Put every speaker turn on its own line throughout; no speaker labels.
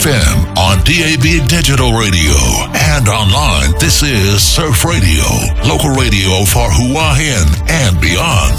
FM on DAB Digital Radio and online. This is Surf Radio, local radio for Hua Hin and beyond.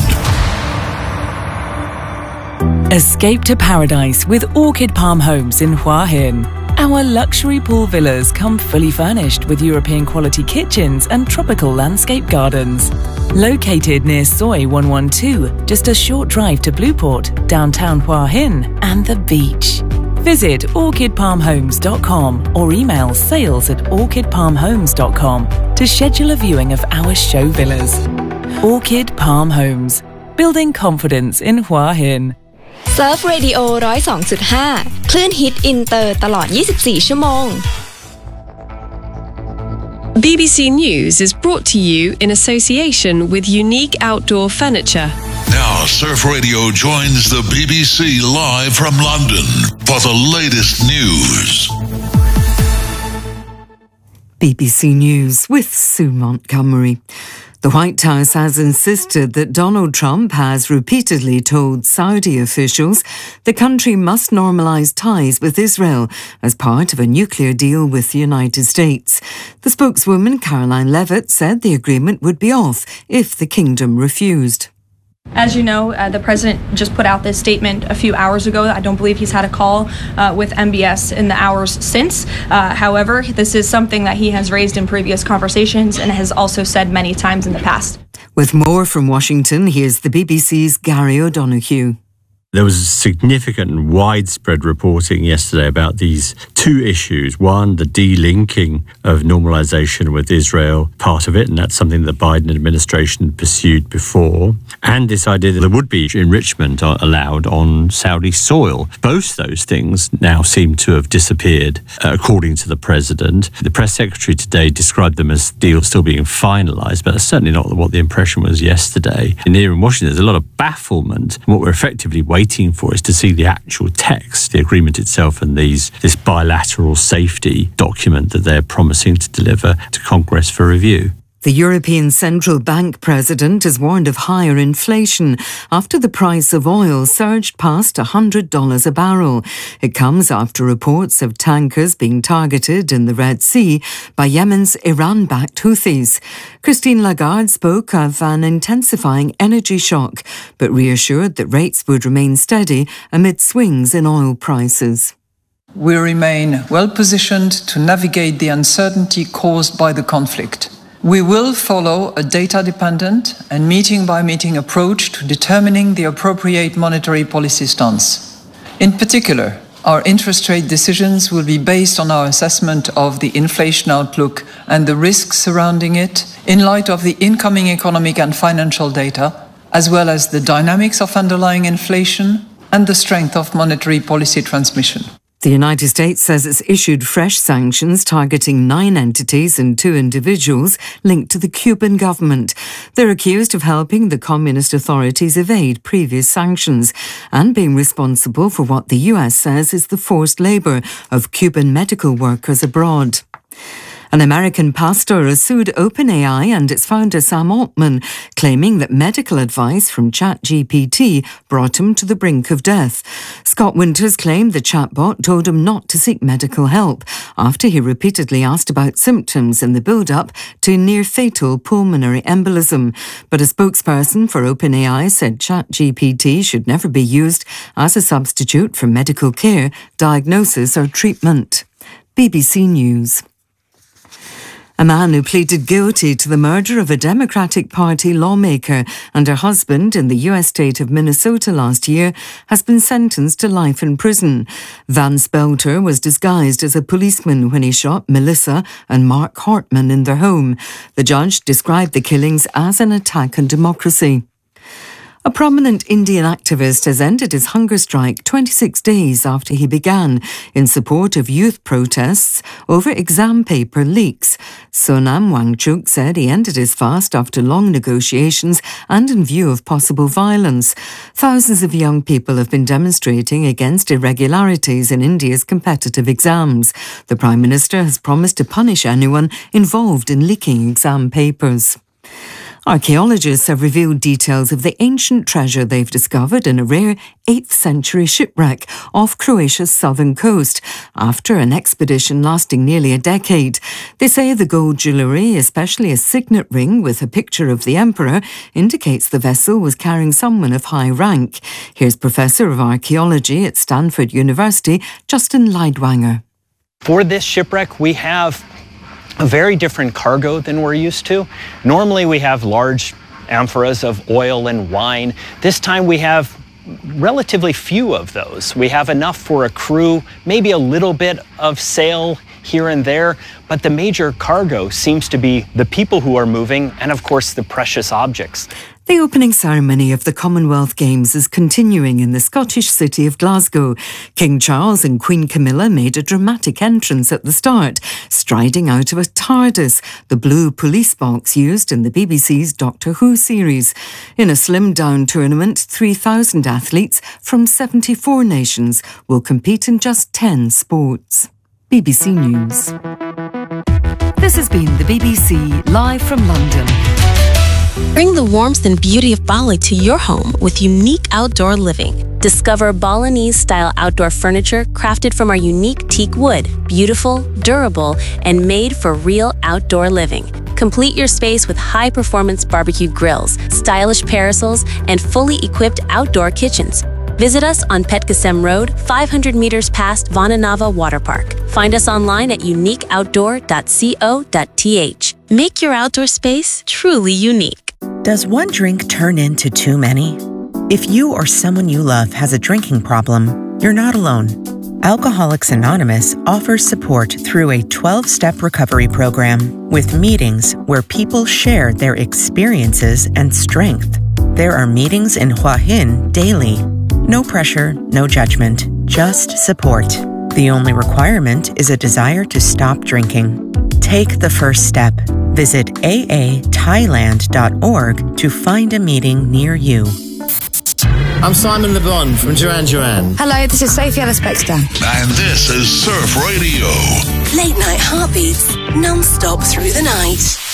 Escape to paradise with Orchid Palm Homes in Hua Hin. Our luxury pool villas come fully furnished with European quality kitchens and tropical landscape gardens. Located near Soi 112, just a short drive to Blueport, downtown Hua Hin and the beach. Visit orchidpalmhomes.com or email sales@orchidpalmhomes.com to schedule a viewing of our show villas. Orchid Palm Homes, building confidence in Hua Hin.
Surf Radio 102.5 คลื่นฮิตอินเตอร์ตลอด 24 ชั่วโมง
BBC News is brought to you in association with Unique Outdoor Furniture.
Now, Surf Radio joins the BBC live from London for the latest news.
BBC News with Sue Montgomery. The White House has insisted that Donald Trump has repeatedly told Saudi officials the country must normalise ties with Israel as part of a nuclear deal with the United States. The spokeswoman, Caroline Levitt, said the agreement would be off if the kingdom refused.
As you know, the president just put out this statement a few hours ago. I don't believe he's had a call with MBS in the hours since. However, this is something that he has raised in previous conversations and has also said many times in the past.
With more from Washington, here's the BBC's Gary O'Donoghue.
There was significant and widespread reporting yesterday about these two issues. One, the de-linking of normalisation with Israel, part of it, and that's something the Biden administration pursued before. And this idea that there would be enrichment allowed on Saudi soil. Both those things now seem to have disappeared, according to the president. The press secretary today described them as deals still being finalised, but that's certainly not what the impression was yesterday. And here in Washington, there's a lot of bafflement. What we're effectively waiting for is to see the actual text, the agreement itself, and this bilateral safety document that they're promising to deliver to Congress for review.
The European Central Bank president has warned of higher inflation after the price of oil surged past $100 a barrel. It comes after reports of tankers being targeted in the Red Sea by Yemen's Iran-backed Houthis. Christine Lagarde spoke of an intensifying energy shock, but reassured that rates would remain steady amid swings in oil prices.
We remain well positioned to navigate the uncertainty caused by the conflict. We will follow a data-dependent and meeting-by-meeting approach to determining the appropriate monetary policy stance. In particular, our interest rate decisions will be based on our assessment of the inflation outlook and the risks surrounding it in light of the incoming economic and financial data, as well as the dynamics of underlying inflation and the strength of monetary policy transmission.
The United States says it's issued fresh sanctions targeting 9 entities and 2 individuals linked to the Cuban government. They're accused of helping the communist authorities evade previous sanctions and being responsible for what the US says is the forced labour of Cuban medical workers abroad. An American pastor has sued OpenAI and its founder Sam Altman, claiming that medical advice from ChatGPT brought him to the brink of death. Scott Winters claimed the chatbot told him not to seek medical help after he repeatedly asked about symptoms in the build-up to near-fatal pulmonary embolism. But a spokesperson for OpenAI said ChatGPT should never be used as a substitute for medical care, diagnosis or treatment. BBC News. A man who pleaded guilty to the murder of a Democratic Party lawmaker and her husband in the US state of Minnesota last year has been sentenced to life in prison. Vance Belter was disguised as a policeman when he shot Melissa and Mark Hartman in their home. The judge described the killings as an attack on democracy. A prominent Indian activist has ended his hunger strike 26 days after he began in support of youth protests over exam paper leaks. Sonam Wangchuk said he ended his fast after long negotiations and in view of possible violence. Thousands of young people have been demonstrating against irregularities in India's competitive exams. The Prime Minister has promised to punish anyone involved in leaking exam papers. Archaeologists have revealed details of the ancient treasure they've discovered in a rare 8th century shipwreck off Croatia's southern coast after an expedition lasting nearly a decade. They say the gold jewellery, especially a signet ring with a picture of the emperor, indicates the vessel was carrying someone of high rank. Here's Professor of Archaeology at Stanford University, Justin Leidwanger.
For this shipwreck, we have a very different cargo than we're used to. Normally we have large amphoras of oil and wine. This time we have relatively few of those. We have enough for a crew, maybe a little bit of sail here and there, but the major cargo seems to be the people who are moving and, of course, the precious objects.
The opening ceremony of the Commonwealth Games is continuing in the Scottish city of Glasgow. King Charles and Queen Camilla made a dramatic entrance at the start, striding out of a TARDIS, the blue police box used in the BBC's Doctor Who series. In a slimmed-down tournament, 3,000 athletes from 74 nations will compete in just 10 sports. BBC News. This has been the BBC live from London.
Bring the warmth and beauty of Bali to your home with unique outdoor living. Discover Balinese-style outdoor furniture crafted from our unique teak wood, beautiful, durable, and made for real outdoor living. Complete your space with high-performance barbecue grills, stylish parasols, and fully equipped outdoor kitchens. Visit us on Petgasem Road, 500 meters past Vananava Water Park. Find us online at uniqueoutdoor.co.th. Make your outdoor space truly unique.
Does one drink turn into too many? If you or someone you love has a drinking problem, you're not alone. Alcoholics Anonymous offers support through a 12-step recovery program with meetings where people share their experiences and strength. There are meetings in Hua Hin daily. No pressure, no judgment, just support. The only requirement is a desire to stop drinking. Take the first step. Visit aathailand.org to find a meeting near you.
I'm Simon Le Bon from Duran Duran.
Hello, this is Sophie Ellis-Bextor.
And this is Surf Radio.
Late night heartbeats, non-stop through the night.